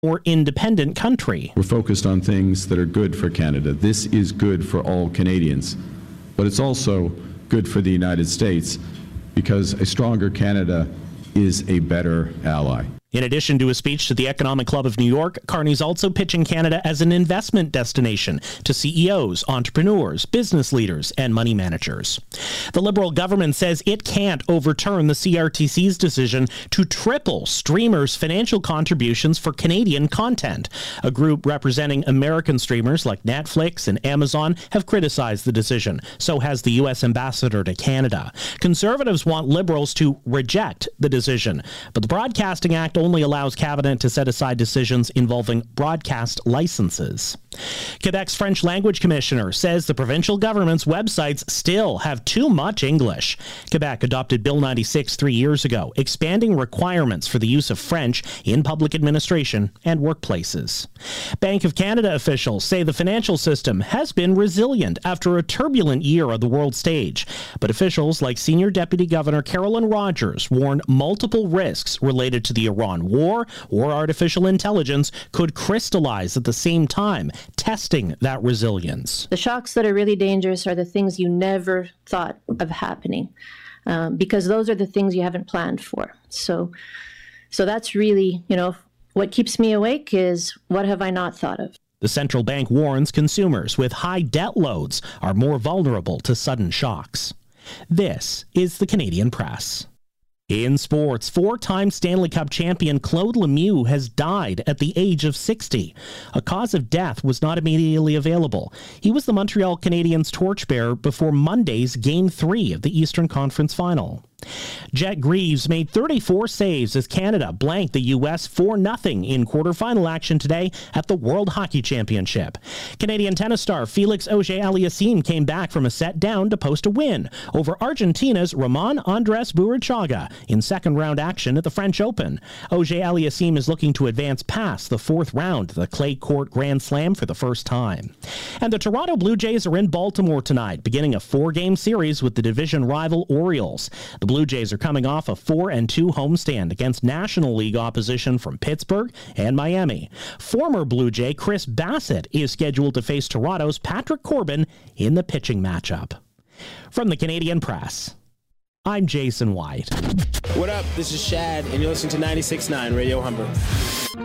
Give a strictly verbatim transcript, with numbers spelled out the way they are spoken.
more independent country. We're focused on things that are good for Canada. This is good for all Canadians, but it's also good for the United States because a stronger Canada is a better ally. In addition to a speech to the Economic Club of New York, Carney's also pitching Canada as an investment destination to C E Os, entrepreneurs, business leaders, and money managers. The Liberal government says it can't overturn the C R T C's decision to triple streamers' financial contributions for Canadian content. A group representing American streamers like Netflix and Amazon have criticized the decision. So has the U S ambassador to Canada. Conservatives want Liberals to reject the decision, but the Broadcasting Act only allows Cabinet to set aside decisions involving broadcast licenses. Quebec's French language commissioner says the provincial government's websites still have too much English. Quebec adopted Bill ninety-six three years ago, expanding requirements for the use of French in public administration and workplaces. Bank of Canada officials say the financial system has been resilient after a turbulent year on the world stage. But officials like Senior Deputy Governor Carolyn Rogers warn multiple risks related to the Iran war or artificial intelligence could crystallize at the same time, testing that resilience. The shocks that are really dangerous are the things you never thought of happening, um, because those are the things you haven't planned for. So, so that's really, you know, what keeps me awake is what have I not thought of? The central bank warns consumers with high debt loads are more vulnerable to sudden shocks. This is the Canadian Press. In sports, four-time Stanley Cup champion Claude Lemieux has died at the age of sixty. A cause of death was not immediately available. He was the Montreal Canadiens torchbearer before Monday's Game three of the Eastern Conference Final. Jet Greaves made thirty-four saves as Canada blanked the U S four nothing in quarterfinal action today at the World Hockey Championship. Canadian tennis star Felix Auger-Aliassime came back from a set down to post a win over Argentina's Ramon Andres Burruchaga in second-round action at the French Open. Auger-Aliassime is looking to advance past the fourth round of the clay court Grand Slam for the first time. And the Toronto Blue Jays are in Baltimore tonight, beginning a four-game series with the division rival Orioles. The Blue Jays are coming off a four and two homestand against National League opposition from Pittsburgh and Miami. Former Blue Jay Chris Bassett is scheduled to face Toronto's Patrick Corbin in the pitching matchup. From the Canadian Press, I'm Jason White. What up? This is Shad, and you're listening to ninety-six point nine Radio Humber.